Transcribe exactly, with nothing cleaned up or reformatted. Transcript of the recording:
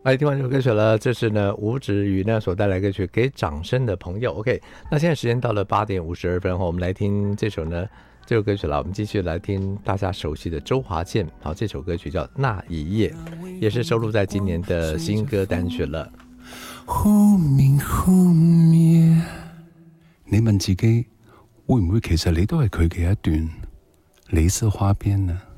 哎，听完这首歌曲了，这是呢吴芷瑜呢所带来歌曲《给掌声的朋友》。OK， 那现在时间到了八点五十二分，我们来听这首呢这首歌曲了。我们继续来听大家熟悉的周华健，好，这首歌曲叫《那一夜》，也是收录在今年的新歌单曲了。 忽明忽滅，你問自己會唔會其實你都係佢嘅一段李斯花邊啊？